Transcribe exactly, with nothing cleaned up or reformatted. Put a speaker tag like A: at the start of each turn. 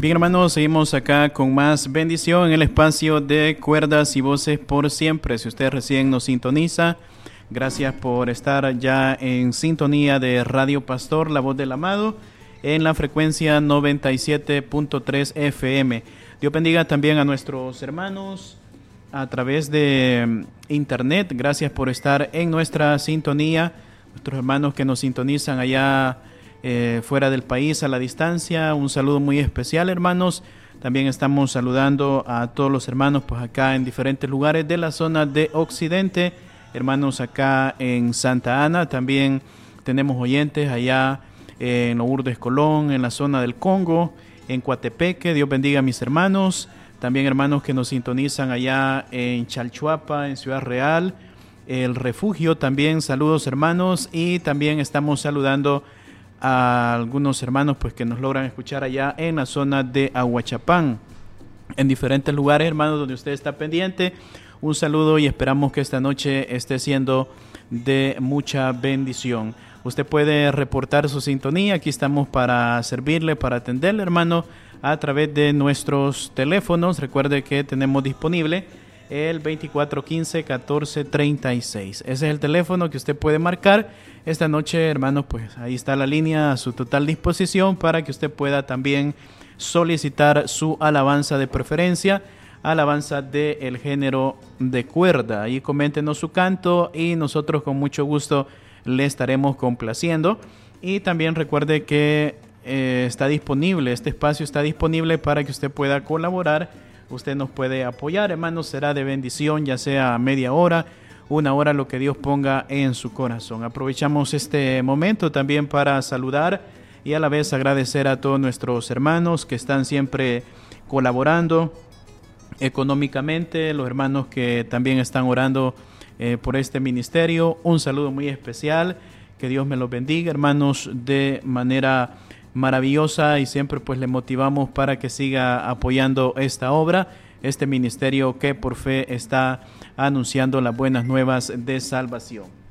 A: Bien, hermanos, seguimos acá con más bendición en el espacio de Cuerdas y Voces por Siempre. Si usted recién nos sintoniza, gracias por estar ya en sintonía de Radio Pastor, la voz del amado, en la frecuencia noventa y siete punto tres F M. Dios bendiga también a nuestros hermanos a través de internet. Gracias por estar en nuestra sintonía. Nuestros hermanos que nos sintonizan allá eh, fuera del país, a la distancia, un saludo muy especial, hermanos. También estamos saludando a todos los hermanos pues acá en diferentes lugares de la zona de Occidente, hermanos acá en Santa Ana. También tenemos oyentes allá en Lourdes, Colón, en la zona del Congo, en Coatepeque. Dios bendiga a mis hermanos. También hermanos que nos sintonizan allá en Chalchuapa, en Ciudad Real, El Refugio. También saludos, hermanos, y también estamos saludando a algunos hermanos pues que nos logran escuchar allá en la zona de Aguachapán, en diferentes lugares, hermanos, donde usted está pendiente. Un saludo y esperamos que esta noche esté siendo de mucha bendición. Usted puede reportar su sintonía. Aquí estamos para servirle, para atenderle, hermano, a través de nuestros teléfonos. Recuerde que tenemos disponible el veinticuatro quince catorce treinta y seis. Ese es el teléfono que usted puede marcar esta noche, hermanos. Pues ahí está la línea a su total disposición para que usted pueda también solicitar su alabanza de preferencia, alabanza del género de cuerda. Ahí coméntenos su canto y nosotros con mucho gusto le estaremos complaciendo. Y también recuerde que eh, está disponible, este espacio está disponible para que usted pueda colaborar. Usted nos puede apoyar, hermanos, será de bendición, ya sea media hora, una hora, lo que Dios ponga en su corazón. Aprovechamos este momento también para saludar y a la vez agradecer a todos nuestros hermanos que están siempre colaborando económicamente, los hermanos que también están orando eh, por este ministerio. Un saludo muy especial, que Dios me los bendiga, hermanos, de manera maravillosa, y siempre pues le motivamos para que siga apoyando esta obra, este ministerio que por fe está anunciando las buenas nuevas de salvación.